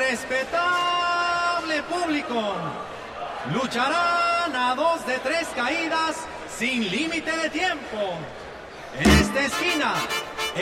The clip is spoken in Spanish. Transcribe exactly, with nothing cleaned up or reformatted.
Respetable público, lucharán a dos de tres caídas sin límite de tiempo. En esta esquina